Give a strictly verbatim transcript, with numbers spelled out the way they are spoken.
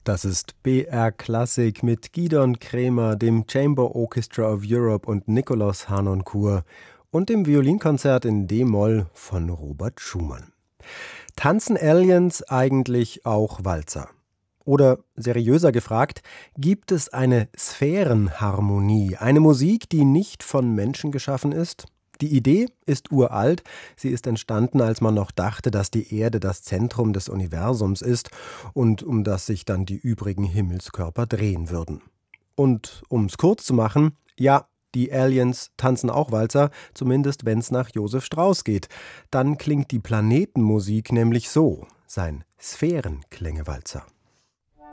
Das ist B R Klassik mit Gidon Kremer, dem Chamber Orchestra of Europe und Nikolaus Harnoncourt und dem Violinkonzert in D-Moll von Robert Schumann. Tanzen Aliens eigentlich auch Walzer? Oder seriöser gefragt, gibt es eine Sphärenharmonie, eine Musik, die nicht von Menschen geschaffen ist? Die Idee ist uralt, sie ist entstanden, als man noch dachte, dass die Erde das Zentrum des Universums ist und um das sich dann die übrigen Himmelskörper drehen würden. Und um's kurz zu machen, ja, die Aliens tanzen auch Walzer, zumindest wenn's nach Josef Strauss geht. Dann klingt die Planetenmusik nämlich so, sein Sphärenklänge-Walzer.